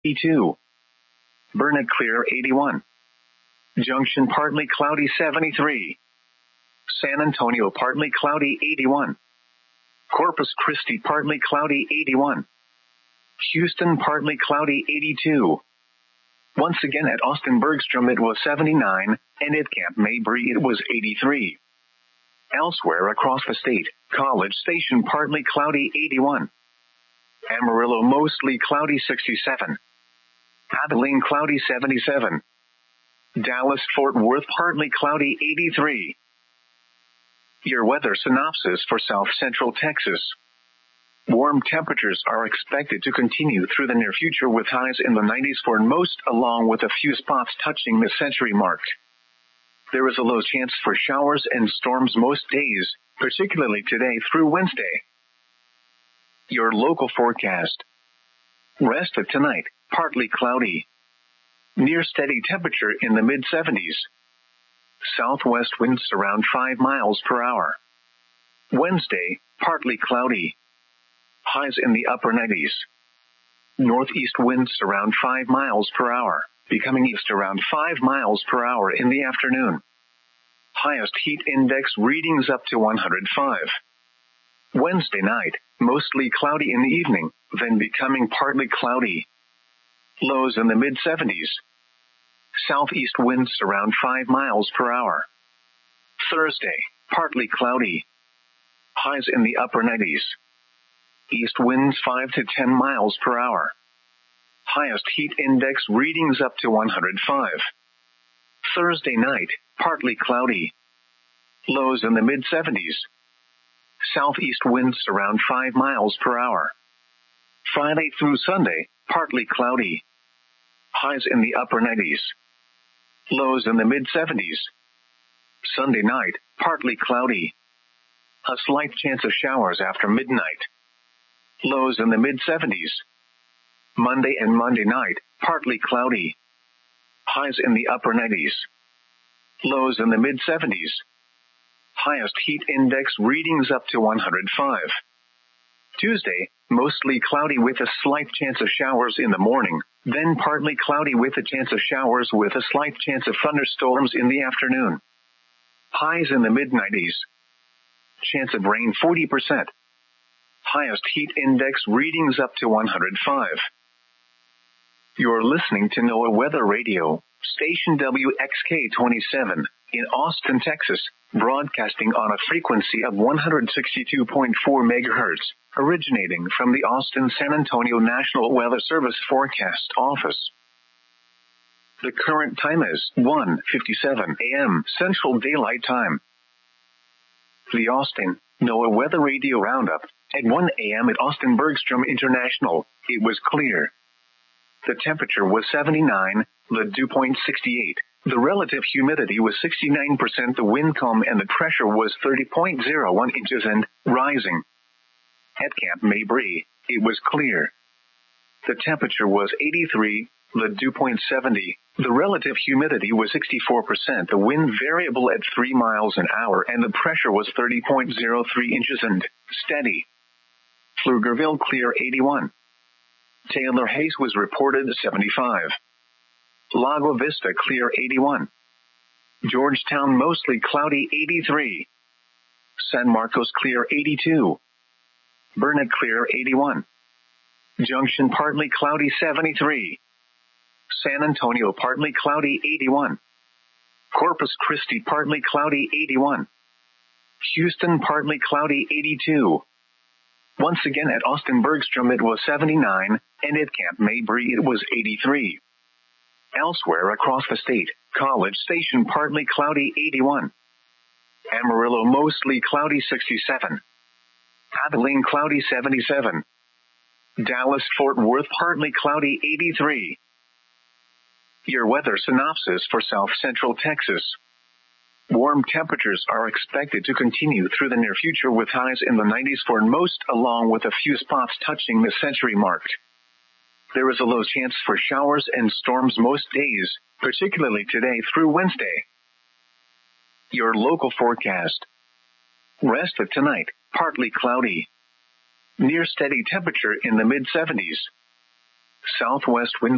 82. Burnett clear 81. Junction partly cloudy 73. San Antonio partly cloudy 81. Corpus Christi partly cloudy 81. Houston partly cloudy 82. Once again at Austin Bergstrom it was 79, and at Camp Mabry it was 83. Elsewhere across the state, College Station partly cloudy 81. Amarillo mostly cloudy 67. Abilene cloudy 77. Dallas Fort Worth partly cloudy 83. Your weather synopsis for South Central Texas. Warm temperatures are expected to continue through the near future with highs in the 90s for most, along with a few spots touching the century mark. There is a low chance for showers and storms most days, particularly today through Wednesday. Your local forecast. Rest of tonight, partly cloudy. Near steady temperature in the mid-70s. Southwest winds around 5 miles per hour. Wednesday, partly cloudy. Highs in the upper 90s. Northeast winds around 5 miles per hour, becoming east around 5 miles per hour in the afternoon. Highest heat index readings up to 105. Wednesday night, mostly cloudy in the evening, then becoming partly cloudy. Lows in the mid-70s. Southeast winds around 5 miles per hour. Thursday, partly cloudy. Highs in the upper 90s. East winds 5 to 10 miles per hour. Highest heat index readings up to 105. Thursday night, partly cloudy. Lows in the mid-70s. Southeast winds around 5 miles per hour. Friday through Sunday, partly cloudy. Highs in the upper 90s. Lows in the mid-70s. Sunday night, partly cloudy. A slight chance of showers after midnight. Lows in the mid-70s. Monday and Monday night, partly cloudy. Highs in the upper 90s. Lows in the mid-70s. Highest heat index readings up to 105. Tuesday, mostly cloudy with a slight chance of showers in the morning, then partly cloudy with a chance of showers with a slight chance of thunderstorms in the afternoon. Highs in the mid-90s. Chance of rain 40%. Highest heat index readings up to 105. You're listening to NOAA Weather Radio, station WXK-27, in Austin, Texas, broadcasting on a frequency of 162.4 MHz, originating from the Austin-San Antonio National Weather Service Forecast Office. The current time is 1:57 a.m. Central Daylight Time. The Austin NOAA Weather Radio Roundup. At 1 a.m. at Austin Bergstrom International, it was clear. The temperature was 79, the dew point 68. The relative humidity was 69%, the wind calm, and the pressure was 30.01 inches and rising. At Camp Mabry, it was clear. The temperature was 83, the dew point 70. The relative humidity was 64%, the wind variable at 3 miles an hour, and the pressure was 30.03 inches and steady. Pflugerville clear 81. Taylor Hayes was reported 75. Lago Vista clear 81. Georgetown mostly cloudy 83. San Marcos clear 82. Burnett clear 81. Junction partly cloudy 73. San Antonio partly cloudy 81. Corpus Christi partly cloudy 81. Houston partly cloudy 82. Once again at Austin Bergstrom it was 79, and at Camp Mabry it was 83. Elsewhere across the state, College Station partly cloudy 81. Amarillo mostly cloudy 67. Abilene cloudy 77. Dallas Fort Worth partly cloudy 83. Your weather synopsis for South Central Texas. Warm temperatures are expected to continue through the near future with highs in the 90s for most, along with a few spots touching the century mark. There is a low chance for showers and storms most days, particularly today through Wednesday. Your local forecast. Rest of tonight, partly cloudy. Near steady temperature in the mid-70s. Southwest winds